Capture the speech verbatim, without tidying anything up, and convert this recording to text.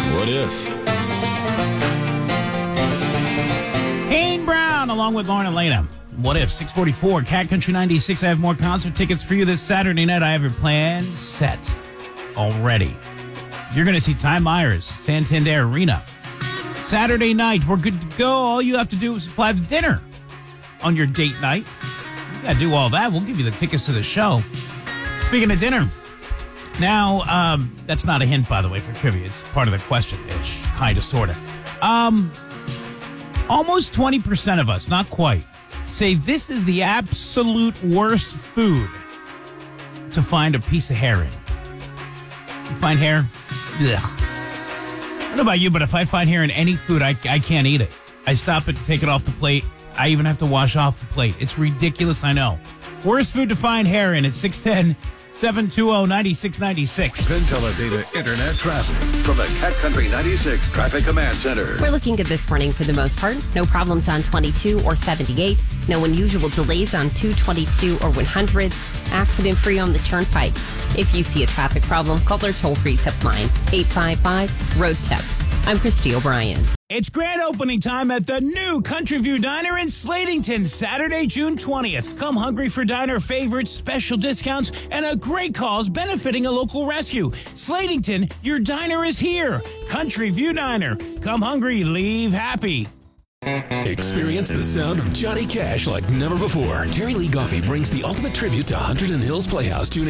What if? Kane Brown, along with Lauren Elena. What if? six forty-four, Cat Country ninety-six. I have more concert tickets for you this Saturday night. I have your plan set already. You're going to see Ty Myers, Santander Arena. Saturday night, we're good to go. All you have to do is apply the dinner on your date night. You got to do all that. We'll give you the tickets to the show. Speaking of dinner, now, um, that's not a hint, by the way, for trivia. It's part of the question-ish, kind of, sort of. Um, almost twenty percent of us, not quite, say this is the absolute worst food to find a piece of hair in. You find hair? Ugh. I don't know about you, but if I find hair in any food, I, I can't eat it. I stop it, take it off the plate. I even have to wash off the plate. It's ridiculous, I know. Worst food to find hair in. It's six ten, seven two zero, nine six nine six. PenTeleData Internet traffic from the Cat Country ninety-six Traffic Command Center. We're looking good this morning for the most part. No problems on twenty-two or seventy-eight. No unusual delays on two twenty-two or one hundred. Accident-free on the Turnpike. If you see a traffic problem, call our toll-free tip line, eight five five, road tip. I'm Christy O'Brien. It's grand opening time at the new Country View Diner in Slatington, Saturday, June twentieth. Come hungry for diner favorites, special discounts, and a great cause benefiting a local rescue. Slatington, your diner is here. Country View Diner. Come hungry, leave happy. Experience the sound of Johnny Cash like never before. Terry Lee Goffey brings the ultimate tribute to Hunterdon Hills Playhouse June